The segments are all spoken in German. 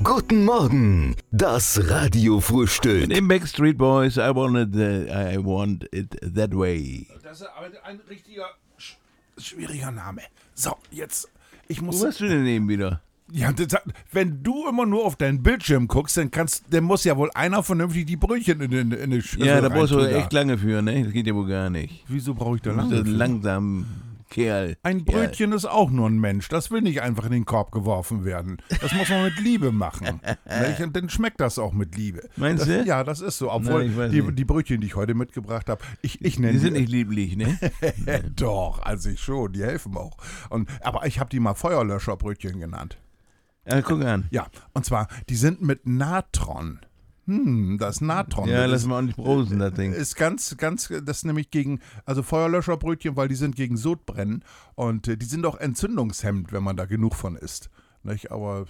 Guten Morgen, das Radiofrühstück. Im Backstreet Boys, I want it that way. Das ist aber ein richtiger, schwieriger Name. So, jetzt, ich muss... Wo warst du denn eben wieder? Ja, wenn du immer nur auf deinen Bildschirm guckst, dann muss ja wohl einer vernünftig die Brötchen in die Schüssel Ja, da brauchst du reintun. echt lange für, ne? Das geht ja wohl gar nicht. Wieso brauche ich da Du bist lange? ein für? langsam Kerl. Ein Brötchen ist auch nur ein Mensch. Das will nicht einfach in den Korb geworfen werden. Das muss man mit Liebe machen. Nicht? Und dann schmeckt das auch mit Liebe. Meinst du? Ja, das ist so. Obwohl, Nein, ich weiß nicht. die Brötchen, die ich heute mitgebracht habe, ich nenne Die sind nicht lieblich, ne? Doch, also ich schon. Die helfen auch. Aber ich habe die mal Feuerlöscherbrötchen genannt. Ja, guck an. Ja, und zwar, die sind mit Natron. Das Natron. Ja, das lass mal auch nicht brosen, das Ding. ist ganz, das ist nämlich also Feuerlöscherbrötchen, weil die sind gegen Sodbrennen und die sind auch entzündungshemmend, wenn man da genug von isst. Nicht? Aber,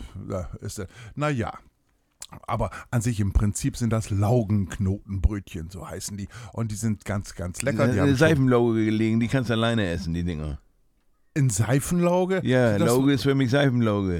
naja. Aber an sich im Prinzip sind das Laugenknotenbrötchen, so heißen die. Und die sind ganz, ganz lecker. Die Eine haben Seifenlauge gelegen, die kannst du alleine essen, die Dinger. in Seifenlauge? Ja, Das- Lauge ist für mich Seifenlauge.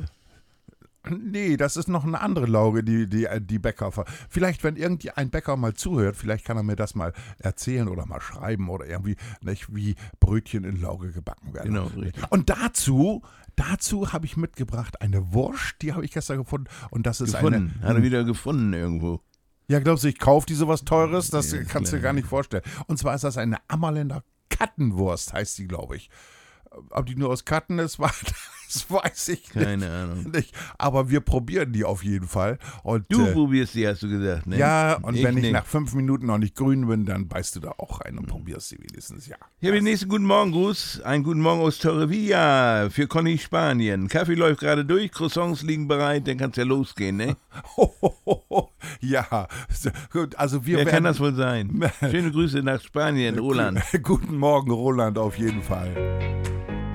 Nee, das ist noch eine andere Lauge, die Bäcker. Vielleicht, wenn ein Bäcker mal zuhört, vielleicht kann er mir das mal erzählen oder mal schreiben oder irgendwie, nicht, wie Brötchen in Lauge gebacken werden. Genau, richtig. Und dazu habe ich mitgebracht eine Wurst, die habe ich gestern gefunden. Und das ist Gefunden. Hat er wieder gefunden irgendwo. Ja, glaubst du, ich kaufe dir sowas Teures? Das Ja, kannst du dir klar. gar nicht vorstellen. Und zwar ist das eine Ammerländer Kattenwurst, heißt die, glaube ich. Ob die nur aus Katten ist, das weiß ich Keine Ahnung. nicht. Aber wir probieren die auf jeden Fall. Und, Du probierst die, hast du gesagt, ne? ja, und wenn ich nicht. nach 5 Minuten noch nicht grün bin, dann beißt du da auch rein und probierst sie wenigstens, ja. Ich habe den nächsten Guten Morgen-Gruß. Einen guten Morgen aus Torrevilla für Conny Spanien. Kaffee läuft gerade durch, Croissants liegen bereit, dann kann's ja losgehen, ne? Ja, gut, also wir Wer kann werden... das wohl sein? Schöne Grüße nach Spanien, Roland. Guten Morgen, Roland, auf jeden Fall.